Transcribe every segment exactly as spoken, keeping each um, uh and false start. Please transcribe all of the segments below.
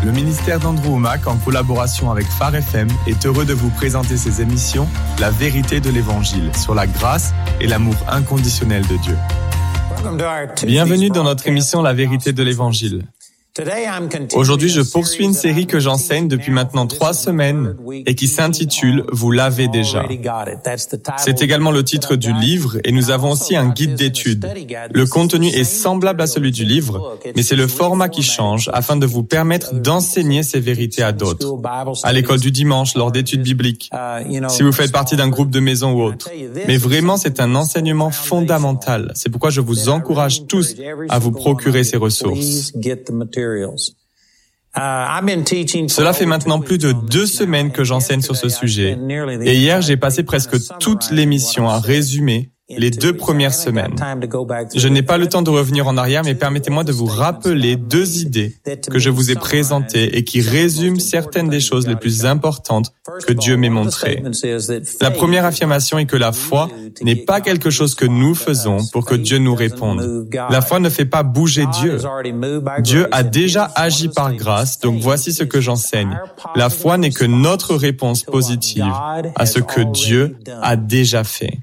Le ministère d'Andrew Wommack, en collaboration avec Phare F M, est heureux de vous présenter ses émissions « La vérité de l'Évangile » sur la grâce et l'amour inconditionnel de Dieu. Bienvenue dans notre émission « La vérité de l'Évangile ». Aujourd'hui, je poursuis une série que j'enseigne depuis maintenant trois semaines et qui s'intitule « Vous l'avez déjà ». C'est également le titre du livre et nous avons aussi un guide d'études. Le contenu est semblable à celui du livre, mais c'est le format qui change afin de vous permettre d'enseigner ces vérités à d'autres. À l'école du dimanche, lors d'études bibliques, si vous faites partie d'un groupe de maison ou autre. Mais vraiment, c'est un enseignement fondamental. C'est pourquoi je vous encourage tous à vous procurer ces ressources. Cela fait maintenant plus de deux semaines que j'enseigne sur ce sujet. Et hier, j'ai passé presque toute l'émission à résumer les deux premières semaines. Je n'ai pas le temps de revenir en arrière, mais permettez-moi de vous rappeler deux idées que je vous ai présentées et qui résument certaines des choses les plus importantes que Dieu m'ait montrées. La première affirmation est que la foi n'est pas quelque chose que nous faisons pour que Dieu nous réponde. La foi ne fait pas bouger Dieu. Dieu a déjà agi par grâce, donc voici ce que j'enseigne. La foi n'est que notre réponse positive à ce que Dieu a déjà fait.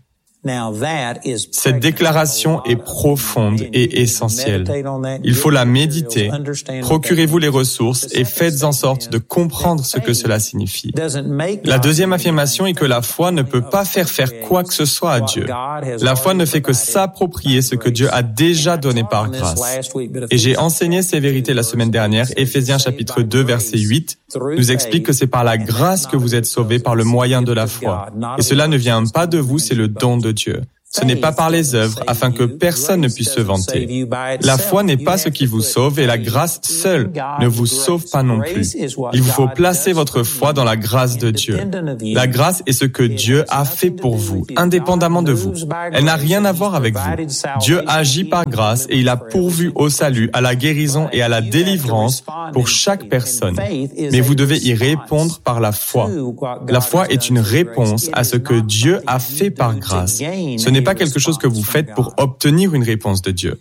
Cette déclaration est profonde et essentielle. Il faut la méditer, procurez-vous les ressources et faites en sorte de comprendre ce que cela signifie. La deuxième affirmation est que la foi ne peut pas faire faire quoi que ce soit à Dieu. La foi ne fait que s'approprier ce que Dieu a déjà donné par grâce. Et j'ai enseigné ces vérités la semaine dernière. Éphésiens chapitre deux, verset huit nous explique que c'est par la grâce que vous êtes sauvés par le moyen de la foi. Et cela ne vient pas de vous, c'est le don de Dieu. Ce n'est pas par les œuvres, afin que personne ne puisse se vanter. La foi n'est pas ce qui vous sauve et la grâce seule ne vous sauve pas non plus. Il vous faut placer votre foi dans la grâce de Dieu. La grâce est ce que Dieu a fait pour vous, indépendamment de vous. Elle n'a rien à voir avec vous. Dieu agit par grâce et il a pourvu au salut, à la guérison et à la délivrance pour chaque personne. Mais vous devez y répondre par la foi. La foi est une réponse à ce que Dieu a fait par grâce. Ce n'est pas quelque chose que vous faites pour obtenir une réponse de Dieu.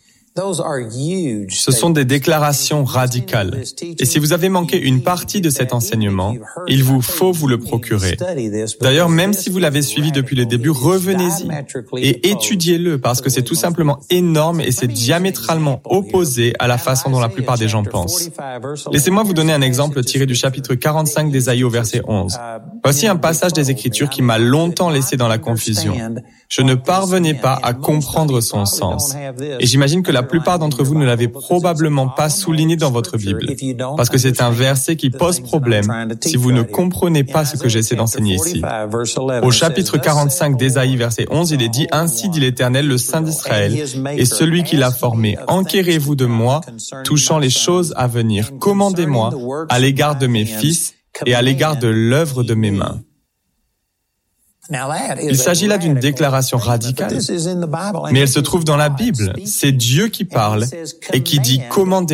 Ce sont des déclarations radicales. Et si vous avez manqué une partie de cet enseignement, il vous faut vous le procurer. D'ailleurs, même si vous l'avez suivi depuis le début, revenez-y et étudiez-le parce que c'est tout simplement énorme et c'est diamétralement opposé à la façon dont la plupart des gens pensent. Laissez-moi vous donner un exemple tiré du chapitre quarante-cinq d'Ésaïe au verset onze. Voici un passage des Écritures qui m'a longtemps laissé dans la confusion. Je ne parvenais pas à comprendre son sens. Et j'imagine que la La plupart d'entre vous ne l'avez probablement pas souligné dans votre Bible, parce que c'est un verset qui pose problème si vous ne comprenez pas ce que j'essaie d'enseigner ici. Au chapitre quarante-cinq d'Ésaïe, verset onze, il est dit « Ainsi dit l'Éternel, le Saint d'Israël, et celui qui l'a formé, enquérez-vous de moi, touchant les choses à venir. Commandez-moi à l'égard de mes fils et à l'égard de l'œuvre de mes mains. » Il s'agit là d'une déclaration radicale, mais elle se trouve dans la Bible. C'est Dieu qui parle et qui dit « Commandez-moi ».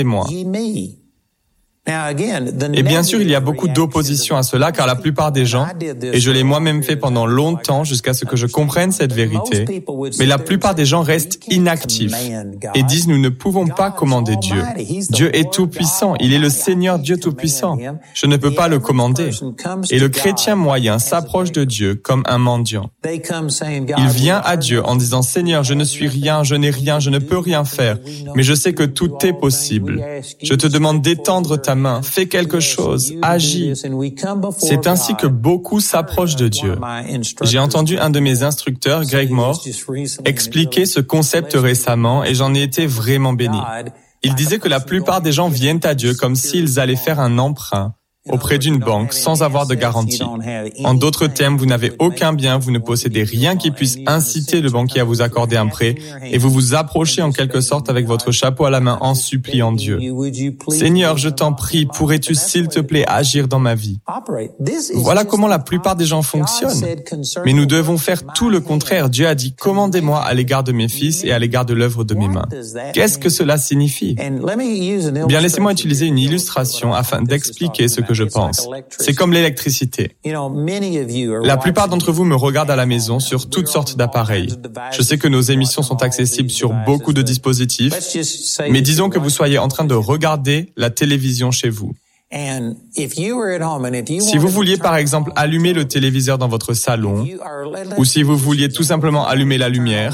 Et bien sûr, il y a beaucoup d'opposition à cela, car la plupart des gens, et je l'ai moi-même fait pendant longtemps jusqu'à ce que je comprenne cette vérité, mais la plupart des gens restent inactifs et disent « Nous ne pouvons pas commander Dieu. Dieu est tout-puissant, il est le Seigneur Dieu tout-puissant. Je ne peux pas le commander. » Et le chrétien moyen s'approche de Dieu comme un mendiant. Il vient à Dieu en disant « Seigneur, je ne suis rien, je n'ai rien, je ne peux rien faire, mais je sais que tout est possible. Je te demande d'étendre ta main, fais quelque chose, agis. » C'est ainsi que beaucoup s'approchent de Dieu. J'ai entendu un de mes instructeurs, Greg Moore, expliquer ce concept récemment et j'en ai été vraiment béni. Il disait que la plupart des gens viennent à Dieu comme s'ils allaient faire un emprunt auprès d'une banque sans avoir de garantie. En d'autres termes, vous n'avez aucun bien, vous ne possédez rien qui puisse inciter le banquier à vous accorder un prêt et vous vous approchez en quelque sorte avec votre chapeau à la main en suppliant Dieu. « Seigneur, je t'en prie, pourrais-tu s'il te plaît agir dans ma vie ?» Voilà comment la plupart des gens fonctionnent. Mais nous devons faire tout le contraire. Dieu a dit « Commandez-moi à l'égard de mes fils et à l'égard de l'œuvre de mes mains. » Qu'est-ce que cela signifie? Bien, laissez-moi utiliser une illustration afin d'expliquer ce que je pense. C'est comme l'électricité. La plupart d'entre vous me regardent à la maison sur toutes sortes d'appareils. Je sais que nos émissions sont accessibles sur beaucoup de dispositifs, mais disons que vous soyez en train de regarder la télévision chez vous. Si vous vouliez par exemple allumer le téléviseur dans votre salon, ou si vous vouliez tout simplement allumer la lumière,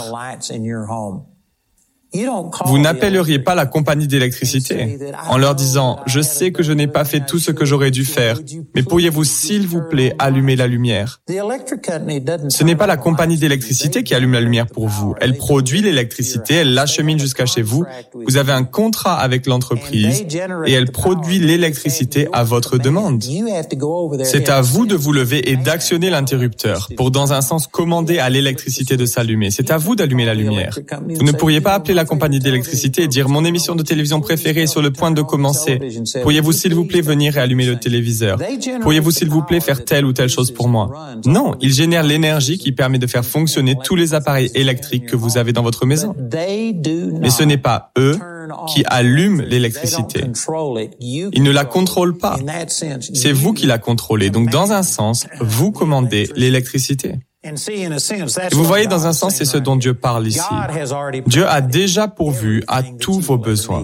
vous n'appelleriez pas la compagnie d'électricité en leur disant « Je sais que je n'ai pas fait tout ce que j'aurais dû faire, mais pourriez-vous s'il vous plaît allumer la lumière ?» Ce n'est pas la compagnie d'électricité qui allume la lumière pour vous. Elle produit l'électricité, elle l'achemine jusqu'à chez vous. Vous avez un contrat avec l'entreprise et elle produit l'électricité à votre demande. C'est à vous de vous lever et d'actionner l'interrupteur pour, dans un sens, commander à l'électricité de s'allumer. C'est à vous d'allumer la lumière. Vous ne pourriez pas appeler la compagnie d'électricité et dire « Mon émission de télévision préférée est sur le point de commencer. Pourriez-vous s'il vous plaît venir et allumer le téléviseur? Pourriez-vous s'il vous plaît faire telle ou telle chose pour moi ?» Non, ils génèrent l'énergie qui permet de faire fonctionner tous les appareils électriques que vous avez dans votre maison. Mais ce n'est pas eux qui allument l'électricité. Ils ne la contrôlent pas. C'est vous qui la contrôlez. Donc, dans un sens, vous commandez l'électricité. Et vous voyez, dans un sens, c'est ce dont Dieu parle ici. Dieu a déjà pourvu à tous vos besoins.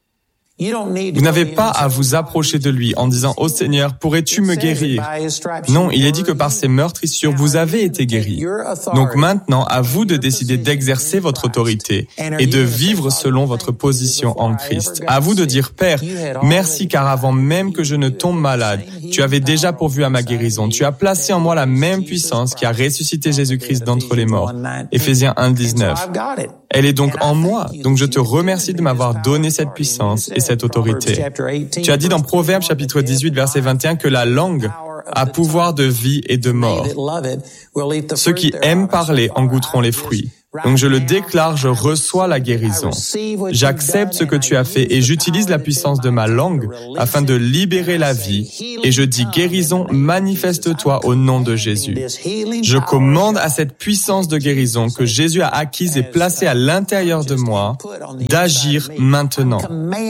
Vous n'avez pas à vous approcher de lui en disant « Oh Seigneur, pourrais-tu me guérir ?» Non, il est dit que par ses meurtrissures, vous avez été guéris. Donc maintenant, à vous de décider d'exercer votre autorité et de vivre selon votre position en Christ. À vous de dire « Père, merci car avant même que je ne tombe malade, tu avais déjà pourvu à ma guérison. Tu as placé en moi la même puissance qui a ressuscité Jésus-Christ d'entre les morts. » Éphésiens un, dix-neuf. Elle est donc en moi. Donc je te remercie de m'avoir donné cette puissance et cette autorité. Tu as dit dans Proverbes chapitre dix-huit, verset vingt et un, que la langue a pouvoir de vie et de mort. Ceux qui aiment parler en goûteront les fruits. Donc je le déclare, je reçois la guérison. J'accepte ce que tu as fait et j'utilise la puissance de ma langue afin de libérer la vie. Et je dis guérison, manifeste-toi au nom de Jésus. Je commande à cette puissance de guérison que Jésus a acquise et placée à l'intérieur de moi d'agir maintenant.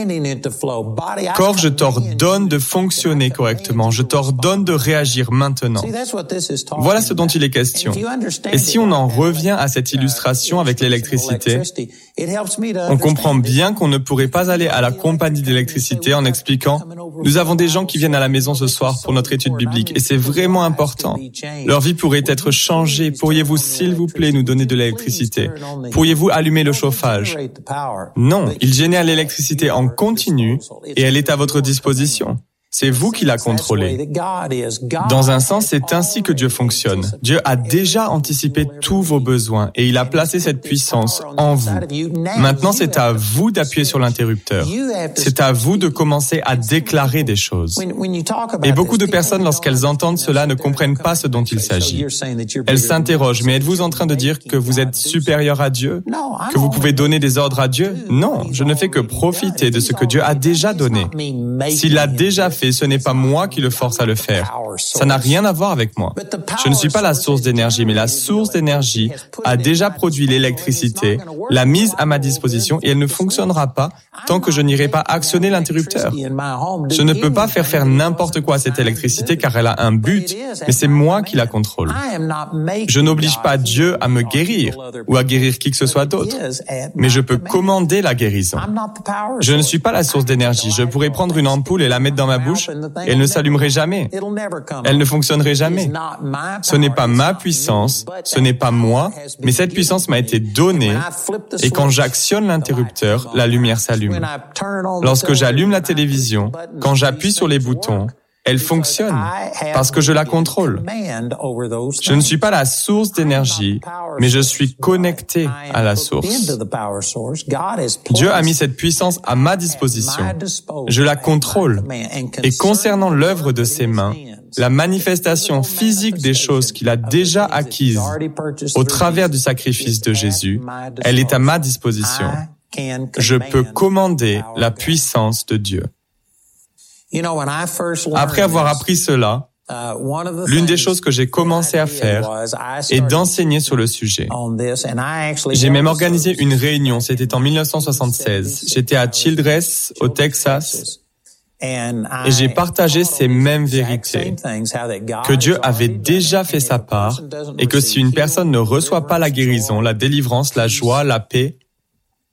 Corps, je t'ordonne de fonctionner correctement. Je t'ordonne de réagir maintenant. Voilà ce dont il est question. Et si on en revient à cette illustration avec l'électricité, on comprend bien qu'on ne pourrait pas aller à la compagnie d'électricité en expliquant « Nous avons des gens qui viennent à la maison ce soir pour notre étude biblique et c'est vraiment important. Leur vie pourrait être changée. Pourriez-vous, s'il vous plaît, nous donner de l'électricité? Pourriez-vous allumer le chauffage? » Non, il génère l'électricité en continu et elle est à votre disposition. C'est vous qui la contrôlez. Dans un sens, c'est ainsi que Dieu fonctionne. Dieu a déjà anticipé tous vos besoins et il a placé cette puissance en vous. Maintenant, c'est à vous d'appuyer sur l'interrupteur. C'est à vous de commencer à déclarer des choses. Et beaucoup de personnes, lorsqu'elles entendent cela, ne comprennent pas ce dont il s'agit. Elles s'interrogent, mais êtes-vous en train de dire que vous êtes supérieur à Dieu? Que vous pouvez donner des ordres à Dieu? Non, je ne fais que profiter de ce que Dieu a déjà donné. S'il l'a déjà fait, ce n'est pas moi qui le force à le faire. Ça n'a rien à voir avec moi. Je ne suis pas la source d'énergie, mais la source d'énergie a déjà produit l'électricité, l'a mise à ma disposition et elle ne fonctionnera pas tant que je n'irai pas actionner l'interrupteur. Je ne peux pas faire faire n'importe quoi à cette électricité car elle a un but, mais c'est moi qui la contrôle. Je n'oblige pas Dieu à me guérir ou à guérir qui que ce soit d'autre, mais je peux commander la guérison. Je ne suis pas la source d'énergie. Je pourrais prendre une ampoule et la mettre dans ma bouche et elle ne s'allumerait jamais. Elle ne fonctionnerait jamais. Ce n'est pas ma puissance, ce n'est pas moi, mais cette puissance m'a été donnée et quand j'actionne l'interrupteur, la lumière s'allume. Lorsque j'allume la télévision, quand j'appuie sur les boutons, elle fonctionne parce que je la contrôle. Je ne suis pas la source d'énergie, mais je suis connecté à la source. Dieu a mis cette puissance à ma disposition. Je la contrôle. Et concernant l'œuvre de ses mains, la manifestation physique des choses qu'il a déjà acquises au travers du sacrifice de Jésus, elle est à ma disposition. Je peux commander la puissance de Dieu. Après avoir appris cela, l'une des choses que j'ai commencé à faire est d'enseigner sur le sujet. J'ai même organisé une réunion, c'était en dix-neuf cent soixante-seize. J'étais à Childress, au Texas, et j'ai partagé ces mêmes vérités, que Dieu avait déjà fait sa part, et que si une personne ne reçoit pas la guérison, la délivrance, la joie, la paix,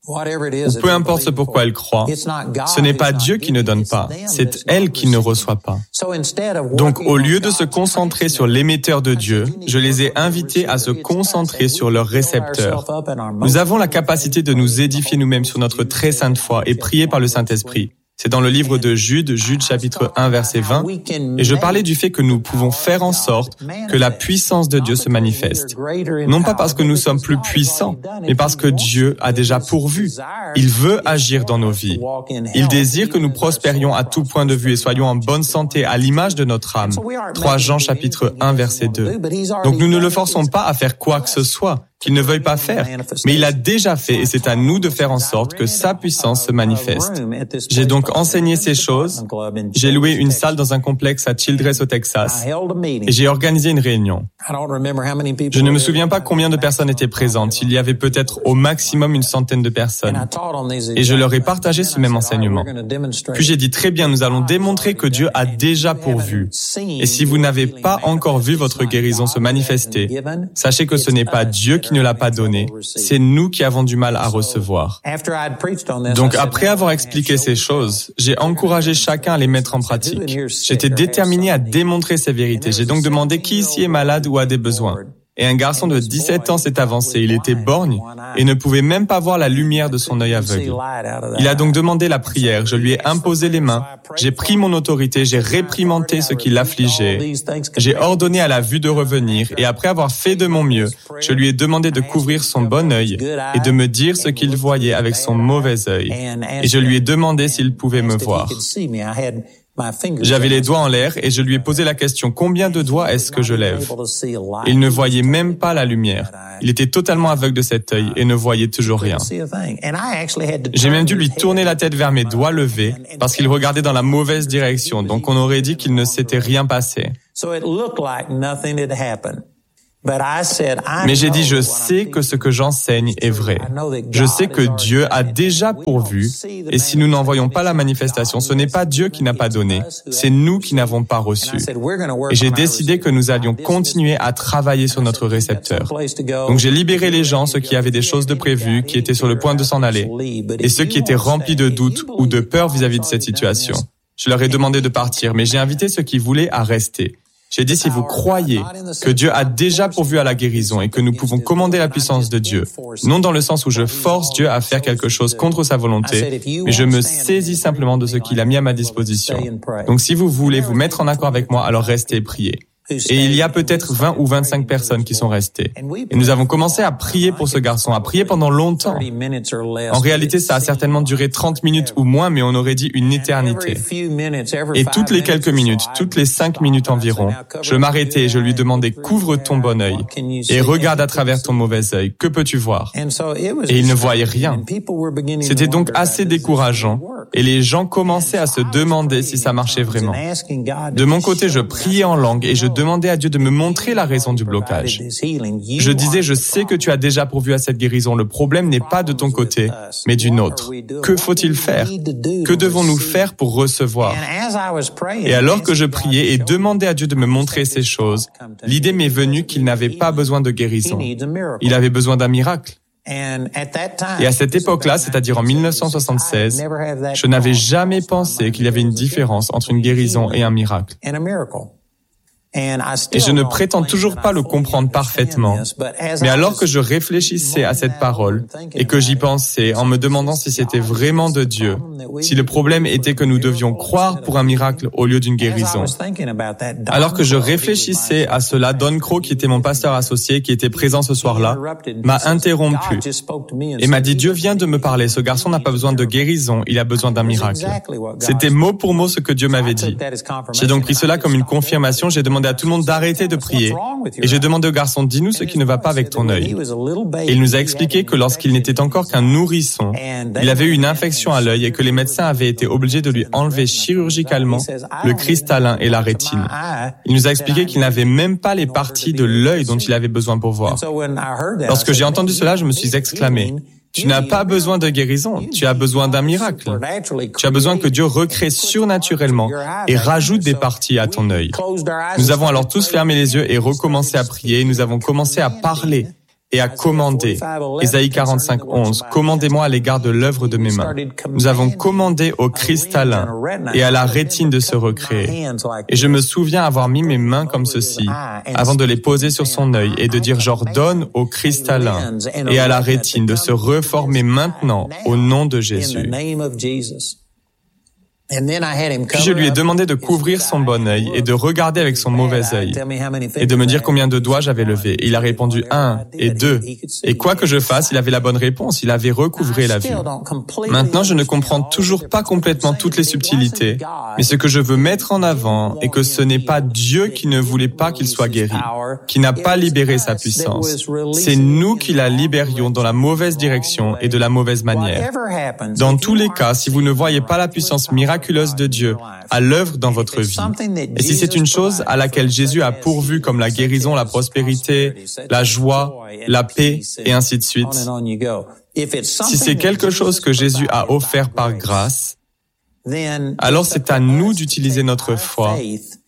ou peu importe ce pourquoi elle croit, ce n'est pas Dieu qui ne donne pas, c'est elle qui ne reçoit pas. Donc, au lieu de se concentrer sur l'émetteur de Dieu, je les ai invités à se concentrer sur leur récepteur. Nous avons la capacité de nous édifier nous-mêmes sur notre très sainte foi et prier par le Saint-Esprit. C'est dans le livre de Jude, Jude chapitre un, verset vingt, et je parlais du fait que nous pouvons faire en sorte que la puissance de Dieu se manifeste. Non pas parce que nous sommes plus puissants, mais parce que Dieu a déjà pourvu. Il veut agir dans nos vies. Il désire que nous prospérions à tout point de vue et soyons en bonne santé à l'image de notre âme. trois Jean chapitre un, verset deux. Donc nous ne le forçons pas à faire quoi que ce soit qu'il ne veuille pas faire, mais il a déjà fait et c'est à nous de faire en sorte que sa puissance se manifeste. J'ai donc enseigné ces choses, j'ai loué une salle dans un complexe à Childress au Texas et j'ai organisé une réunion. Je ne me souviens pas combien de personnes étaient présentes, il y avait peut-être au maximum une centaine de personnes et je leur ai partagé ce même enseignement. Puis j'ai dit très bien, nous allons démontrer que Dieu a déjà pourvu et si vous n'avez pas encore vu votre guérison se manifester, sachez que ce n'est pas Dieu qui ne l'a pas donné, c'est nous qui avons du mal à recevoir. Donc après avoir expliqué ces choses, j'ai encouragé chacun à les mettre en pratique. J'étais déterminé à démontrer ces vérités. J'ai donc demandé qui ici est malade ou a des besoins. Et un garçon de dix-sept ans s'est avancé. Il était borgne et ne pouvait même pas voir la lumière de son œil aveugle. Il a donc demandé la prière. Je lui ai imposé les mains. J'ai pris mon autorité. J'ai réprimandé ce qui l'affligeait. J'ai ordonné à la vue de revenir. Et après avoir fait de mon mieux, je lui ai demandé de couvrir son bon œil et de me dire ce qu'il voyait avec son mauvais œil. Et je lui ai demandé s'il pouvait me voir. J'avais les doigts en l'air et je lui ai posé la question, combien de doigts est-ce que je lève? Il ne voyait même pas la lumière. Il était totalement aveugle de cet œil et ne voyait toujours rien. J'ai même dû lui tourner la tête vers mes doigts levés parce qu'il regardait dans la mauvaise direction, donc on aurait dit qu'il ne s'était rien passé. Mais j'ai dit, je sais que ce que j'enseigne est vrai. Je sais que Dieu a déjà pourvu, et si nous n'en voyons pas la manifestation, ce n'est pas Dieu qui n'a pas donné, c'est nous qui n'avons pas reçu. Et j'ai décidé que nous allions continuer à travailler sur notre récepteur. Donc j'ai libéré les gens, ceux qui avaient des choses de prévues, qui étaient sur le point de s'en aller, et ceux qui étaient remplis de doutes ou de peur vis-à-vis de cette situation. Je leur ai demandé de partir, mais j'ai invité ceux qui voulaient à rester. J'ai dit, si vous croyez que Dieu a déjà pourvu à la guérison et que nous pouvons commander la puissance de Dieu, non dans le sens où je force Dieu à faire quelque chose contre sa volonté, mais je me saisis simplement de ce qu'il a mis à ma disposition. Donc si vous voulez vous mettre en accord avec moi, alors restez et priez. Et il y a peut-être vingt ou vingt-cinq personnes qui sont restées. Et nous avons commencé à prier pour ce garçon, à prier pendant longtemps. En réalité, ça a certainement duré trente minutes ou moins, mais on aurait dit une éternité. Et toutes les quelques minutes, toutes les cinq minutes environ, je m'arrêtais et je lui demandais, couvre ton bon œil et regarde à travers ton mauvais œil. Que peux-tu voir? Et il ne voyait rien. C'était donc assez décourageant. Et les gens commençaient à se demander si ça marchait vraiment. De mon côté, je priais en langue et je demandais à Dieu de me montrer la raison du blocage. Je disais, je sais que tu as déjà pourvu à cette guérison. Le problème n'est pas de ton côté, mais du nôtre. Que faut-il faire? Que devons-nous faire pour recevoir? Et alors que je priais et demandais à Dieu de me montrer ces choses, l'idée m'est venue qu'il n'avait pas besoin de guérison. Il avait besoin d'un miracle. Et à cette époque-là, c'est-à-dire en mille neuf cent soixante-seize, je n'avais jamais pensé qu'il y avait une différence entre une guérison et un miracle. Et je ne prétends toujours pas le comprendre parfaitement. Mais alors que je réfléchissais à cette parole et que j'y pensais en me demandant si c'était vraiment de Dieu, si le problème était que nous devions croire pour un miracle au lieu d'une guérison. Alors que je réfléchissais à cela, Don Crow, qui était mon pasteur associé, qui était présent ce soir-là, m'a interrompu et m'a dit, Dieu vient de me parler, ce garçon n'a pas besoin de guérison, il a besoin d'un miracle. C'était mot pour mot ce que Dieu m'avait dit. J'ai donc pris cela comme une confirmation, j'ai demandé à tout le monde d'arrêter de prier. Et j'ai demandé au garçon, dis-nous ce qui ne va pas avec ton œil. Et il nous a expliqué que lorsqu'il n'était encore qu'un nourrisson, il avait eu une infection à l'œil et que les médecins avaient été obligés de lui enlever chirurgicalement le cristallin et la rétine. Il nous a expliqué qu'il n'avait même pas les parties de l'œil dont il avait besoin pour voir. Lorsque j'ai entendu cela, je me suis exclamé, tu n'as pas besoin de guérison, tu as besoin d'un miracle. Tu as besoin que Dieu recrée surnaturellement et rajoute des parties à ton œil. Nous avons alors tous fermé les yeux et recommencé à prier. Nous avons commencé à parler. et a commandé. Ésaïe quarante-cinq, onze. Commandez-moi à l'égard de l'œuvre de mes mains. Nous avons commandé au cristallin et à la rétine de se recréer. Et je me souviens avoir mis mes mains comme ceci, avant de les poser sur son œil et de dire j'ordonne au cristallin et à la rétine de se reformer maintenant au nom de Jésus. Puis je lui ai demandé de couvrir son bon œil et de regarder avec son mauvais œil et de me dire combien de doigts j'avais levés. Et il a répondu un et deux. Et quoi que je fasse, il avait la bonne réponse. Il avait recouvré la vue. Maintenant, je ne comprends toujours pas complètement toutes les subtilités, mais ce que je veux mettre en avant est que ce n'est pas Dieu qui ne voulait pas qu'il soit guéri, qui n'a pas libéré sa puissance. C'est nous qui la libérions dans la mauvaise direction et de la mauvaise manière. Dans tous les cas, si vous ne voyez pas la puissance miraculeuse de Dieu à l'œuvre dans votre vie, et si c'est une chose à laquelle Jésus a pourvu comme la guérison, la prospérité, la joie, la paix, et ainsi de suite, si c'est quelque chose que Jésus a offert par grâce, alors c'est à nous d'utiliser notre foi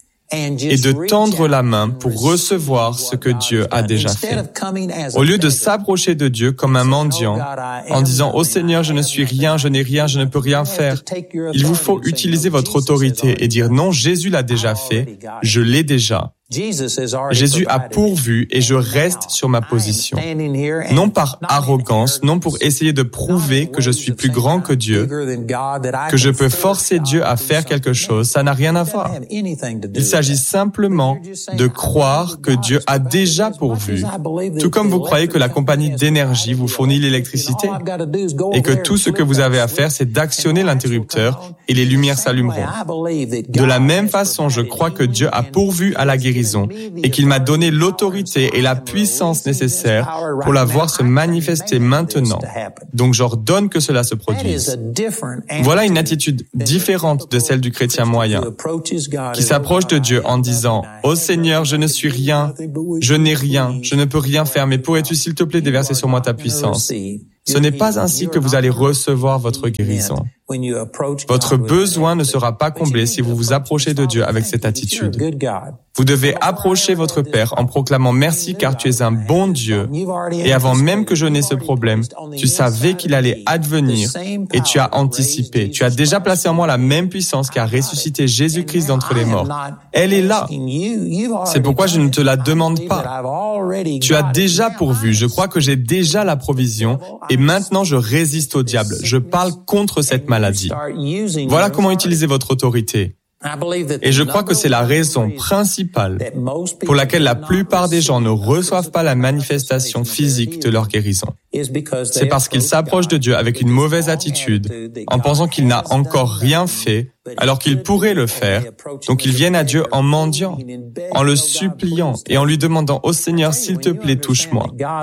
et de tendre la main pour recevoir ce que Dieu a déjà fait. Au lieu de s'approcher de Dieu comme un mendiant, en disant « Oh Seigneur, je ne suis rien, je n'ai rien, je ne peux rien faire », il vous faut utiliser votre autorité et dire « Non, Jésus l'a déjà fait, je l'ai déjà ». Jésus a pourvu et je reste sur ma position. Non par arrogance, non pour essayer de prouver que je suis plus grand que Dieu, que je peux forcer Dieu à faire quelque chose, ça n'a rien à voir. Il s'agit simplement de croire que Dieu a déjà pourvu, tout comme vous croyez que la compagnie d'énergie vous fournit l'électricité et que tout ce que vous avez à faire, c'est d'actionner l'interrupteur et les lumières s'allumeront. De la même façon, je crois que Dieu a pourvu à la guérison et qu'il m'a donné l'autorité et la puissance nécessaires pour la voir se manifester maintenant. Donc j'ordonne que cela se produise. Voilà une attitude différente de celle du chrétien moyen, qui s'approche de Dieu en disant « Oh Seigneur, je ne suis rien, je n'ai rien, je ne peux rien faire, mais pourrais-tu s'il te plaît déverser sur moi ta puissance ?» Ce n'est pas ainsi que vous allez recevoir votre guérison. Votre besoin ne sera pas comblé si vous vous approchez de Dieu avec cette attitude. Vous devez approcher votre Père en proclamant « Merci car tu es un bon Dieu » et avant même que je n'ai ce problème, tu savais qu'il allait advenir et tu as anticipé. Tu as déjà placé en moi la même puissance qui a ressuscité Jésus-Christ d'entre les morts. Elle est là. C'est pourquoi je ne te la demande pas. Tu as déjà pourvu. Je crois que j'ai déjà la provision et maintenant je résiste au diable. Je parle contre cette maladie. Voilà comment utiliser votre autorité. Et je crois que c'est la raison principale pour laquelle la plupart des gens ne reçoivent pas la manifestation physique de leur guérison. C'est parce qu'ils s'approchent de Dieu avec une mauvaise attitude, en pensant qu'il n'a encore rien fait, alors qu'il pourrait le faire. Donc ils viennent à Dieu en mendiant, en le suppliant et en lui demandant « Oh Seigneur, s'il te plaît, touche-moi ».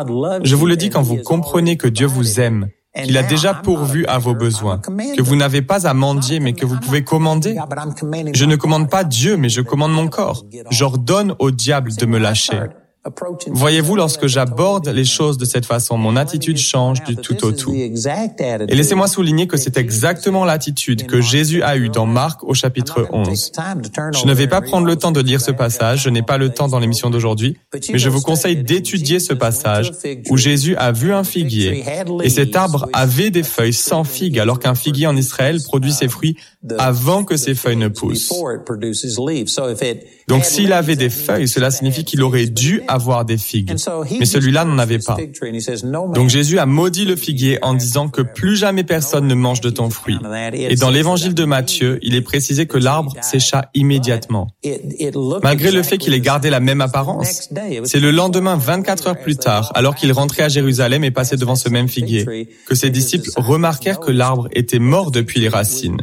Je vous le dis quand vous comprenez que Dieu vous aime, qu'il a déjà pourvu à vos besoins, que vous n'avez pas à mendier, mais que vous pouvez commander. Je ne commande pas Dieu, mais je commande mon corps. J'ordonne au diable de me lâcher. Voyez-vous, lorsque j'aborde les choses de cette façon, mon attitude change du tout au tout. Et laissez-moi souligner que c'est exactement l'attitude que Jésus a eue dans Marc au chapitre onze. Je ne vais pas prendre le temps de lire ce passage, je n'ai pas le temps dans l'émission d'aujourd'hui, mais je vous conseille d'étudier ce passage où Jésus a vu un figuier et cet arbre avait des feuilles sans figues, alors qu'un figuier en Israël produit ses fruits avant que ses feuilles ne poussent. Donc s'il avait des feuilles, cela signifie qu'il aurait dû avoir des figues. Mais celui-là n'en avait pas. Donc Jésus a maudit le figuier en disant que plus jamais personne ne mange de ton fruit. Et dans l'évangile de Matthieu, il est précisé que l'arbre sécha immédiatement. Malgré le fait qu'il ait gardé la même apparence, c'est le lendemain, vingt-quatre heures plus tard, alors qu'il rentrait à Jérusalem et passait devant ce même figuier, que ses disciples remarquèrent que l'arbre était mort depuis les racines.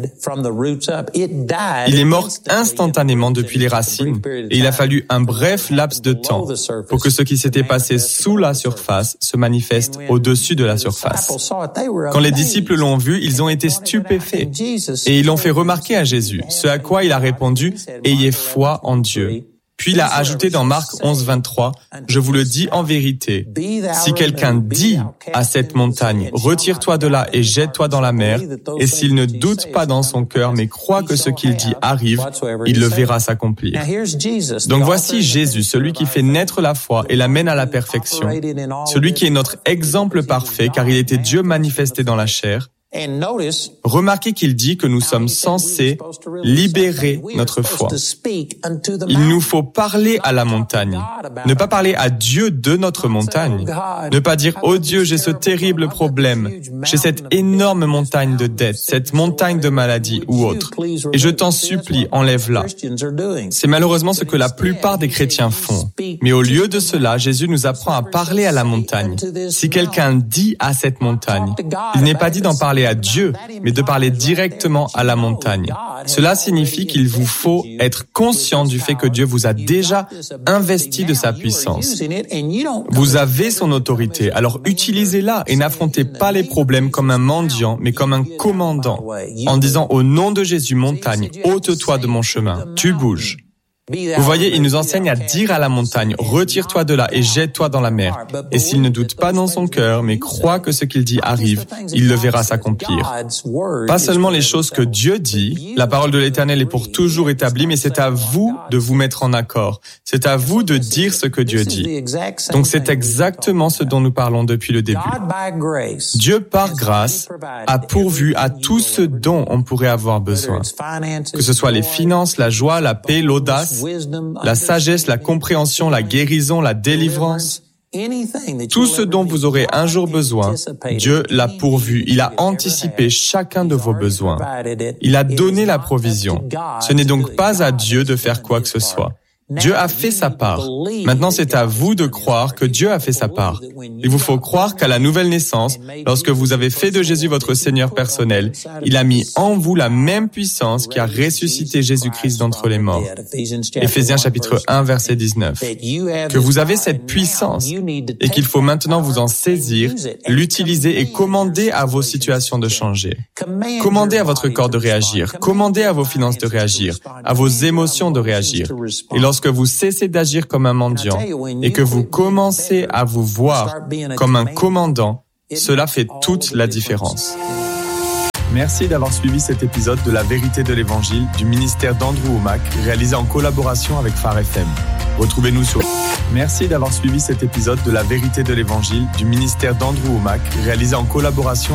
Il est mort instantanément depuis les racines et il a fallu un bref laps de temps pour que ce qui s'était passé sous la surface se manifeste au-dessus de la surface. Quand les disciples l'ont vu, ils ont été stupéfaits et ils l'ont fait remarquer à Jésus, ce à quoi il a répondu « Ayez foi en Dieu ». Puis il a ajouté dans Marc onze, vingt-trois, « Je vous le dis en vérité, si quelqu'un dit à cette montagne, retire-toi de là et jette-toi dans la mer, et s'il ne doute pas dans son cœur, mais croit que ce qu'il dit arrive, il le verra s'accomplir. » Donc voici Jésus, celui qui fait naître la foi et l'amène à la perfection, celui qui est notre exemple parfait, car il était Dieu manifesté dans la chair. Remarquez qu'il dit que nous sommes censés libérer notre foi. Il nous faut parler à la montagne. Ne pas parler à Dieu de notre montagne. Ne pas dire « Oh Dieu, j'ai ce terrible problème. J'ai cette énorme montagne de dettes, cette montagne de maladie ou autre. Et je t'en supplie, enlève-la. » C'est malheureusement ce que la plupart des chrétiens font. Mais au lieu de cela, Jésus nous apprend à parler à la montagne. Si quelqu'un dit à cette montagne, il n'est pas dit d'en parler à Dieu, mais de parler directement à la montagne. Cela signifie qu'il vous faut être conscient du fait que Dieu vous a déjà investi de sa puissance. Vous avez son autorité, alors utilisez-la et n'affrontez pas les problèmes comme un mendiant, mais comme un commandant, en disant au nom de Jésus, montagne, ôte-toi de mon chemin, tu bouges. Vous voyez, il nous enseigne à dire à la montagne, retire-toi de là et jette-toi dans la mer. Et s'il ne doute pas dans son cœur, mais croit que ce qu'il dit arrive, il le verra s'accomplir. Pas seulement les choses que Dieu dit, la parole de l'Éternel est pour toujours établie, mais c'est à vous de vous mettre en accord. C'est à vous de dire ce que Dieu dit. Donc c'est exactement ce dont nous parlons depuis le début. Dieu, par grâce, a pourvu à tout ce dont on pourrait avoir besoin. Que ce soit les finances, la joie, la paix, l'audace, la sagesse, la compréhension, la guérison, la délivrance, tout ce dont vous aurez un jour besoin, Dieu l'a pourvu. Il a anticipé chacun de vos besoins. Il a donné la provision. Ce n'est donc pas à Dieu de faire quoi que ce soit. Dieu a fait sa part. Maintenant, c'est à vous de croire que Dieu a fait sa part. Il vous faut croire qu'à la nouvelle naissance, lorsque vous avez fait de Jésus votre Seigneur personnel, il a mis en vous la même puissance qui a ressuscité Jésus-Christ d'entre les morts. Éphésiens chapitre un, verset dix-neuf. Que vous avez cette puissance et qu'il faut maintenant vous en saisir, l'utiliser et commander à vos situations de changer. Commandez à votre corps de réagir. Commandez à vos finances de réagir, à vos émotions de réagir. Et lorsque que vous cessez d'agir comme un mendiant et que vous commencez à vous voir comme un commandant, cela fait toute la différence. Merci d'avoir suivi cet épisode de La Vérité de l'Évangile du ministère d'Andrew Wommack, réalisé en collaboration avec Phare F M. Retrouvez-nous sur... Merci d'avoir suivi cet épisode de La Vérité de l'Évangile du ministère d'Andrew Wommack, réalisé en collaboration